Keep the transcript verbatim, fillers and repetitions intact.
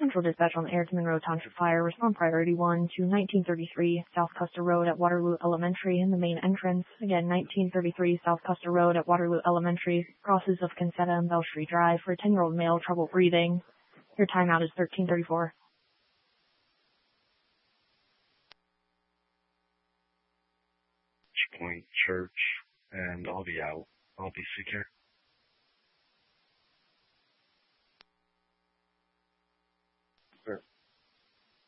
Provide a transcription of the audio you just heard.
Central dispatch on the Air to Monroe Township Fire. Respond priority one to nineteen thirty-three South Custer Road at Waterloo Elementary in the main entrance. Again, nineteen thirty-three South Custer Road at Waterloo Elementary, crosses of Concetta and Belshry Drive for a ten-year-old male, trouble breathing. Your timeout is thirteen thirty-four. Point Church, and I'll be out. I'll be secure.